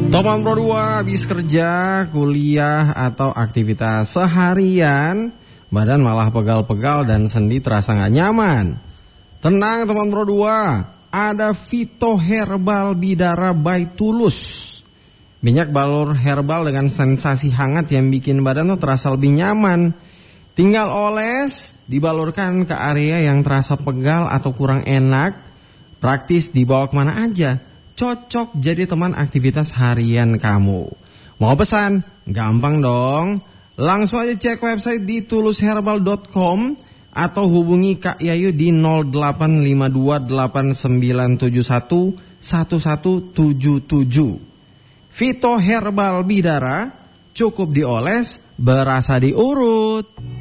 Teman Pro 2 habis kerja, kuliah, atau aktivitas seharian, badan malah pegal-pegal dan sendi terasa gak nyaman. Tenang teman Pro 2, ada Vito Herbal Bidara by Tulus. Minyak balur herbal dengan sensasi hangat yang bikin badan tuh terasa lebih nyaman. Tinggal oles, dibalurkan ke area yang terasa pegal atau kurang enak. Praktis dibawa kemana aja. Cocok jadi teman aktivitas harian kamu. Mau pesan? Gampang dong. Langsung aja cek website di tulusherbal.com atau hubungi Kak Yayu di 085289711177. Vito Herbal Bidara, cukup dioles, berasa diurut.